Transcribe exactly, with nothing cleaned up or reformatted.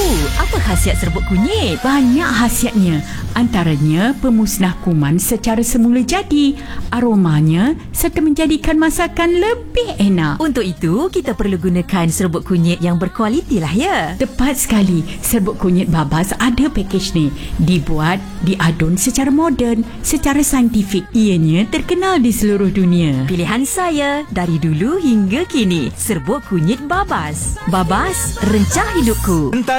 apa khasiat serbuk kunyit? Banyak khasiatnya. Antaranya pemusnah kuman secara semula jadi, aromanya serta menjadikan masakan lebih enak. Untuk itu, kita perlu gunakan serbuk kunyit yang berkualiti lah ya. Tepat sekali. Serbuk kunyit Babas ada pakej ni. Dibuat, diadun secara moden, secara saintifik. Ianya terkenal di seluruh dunia. Pilihan saya dari dulu hingga kini, serbuk kunyit Babas. Babas, rencah hidupku.